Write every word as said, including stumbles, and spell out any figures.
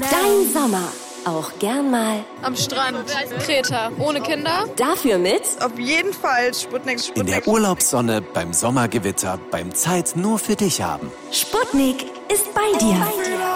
Dein Sommer. Auch gern mal am Strand. Kreta. Ohne Kinder. Dafür mit auf jeden Fall Sputnik. Sputnik. In der Urlaubssonne, beim Sommergewitter, beim Zeit nur für dich haben. Sputnik ist bei dir.